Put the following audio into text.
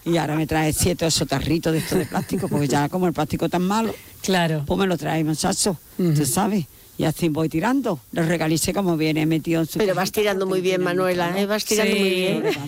Y ahora me trae 7 o 8 tarritos de estos de plástico, porque ya como el plástico tan malo, Claro. pues me lo trae, muchacho, tú sabes. Y así voy tirando. Los regalices como viene metido en su Pero vas cajita, tirando muy bien, tiene mucho Manuela, calor. vas tirando muy Sí. bien.